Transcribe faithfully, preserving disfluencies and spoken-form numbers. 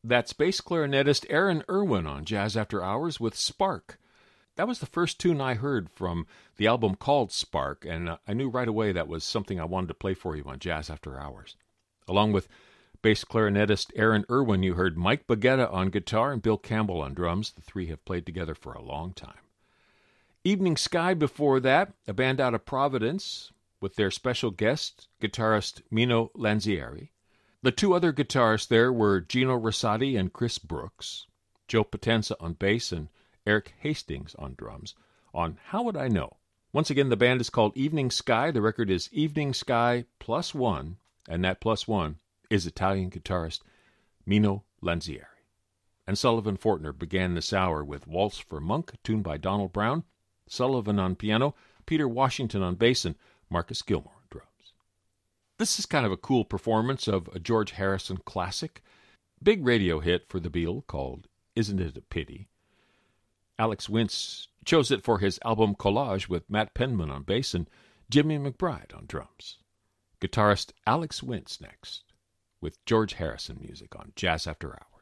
That's bass clarinetist Aaron Irwin on Jazz After Hours with Spark. That was the first tune I heard from the album called Spark, and uh, I knew right away that was something I wanted to play for you on Jazz After Hours. Along with bass clarinetist Aaron Irwin, you heard Mike Baggetta on guitar and Bill Campbell on drums. The three have played together for a long time. Evening Sky before that, a band out of Providence with their special guest, guitarist Mino Lanzieri. The two other guitarists there were Gino Rosati and Chris Brooks, Joe Potenza on bass, and Eric Hastings on drums on How Would I Know? Once again, the band is called Evening Sky. The record is Evening Sky Plus One, and that plus one is Italian guitarist Mino Lanzieri. And Sullivan Fortner began this hour with Waltz for Monk, tuned by Donald Brown, Sullivan on piano, Peter Washington on bass, and Marcus Gilmore on drums. This is kind of a cool performance of a George Harrison classic. Big radio hit for the Beatle called Isn't It a Pity? Alex Wintz chose it for his album Collage with Matt Penman on bass and Jimmy McBride on drums. Guitarist Alex Wintz next with George Harrison music on Jazz After Hours.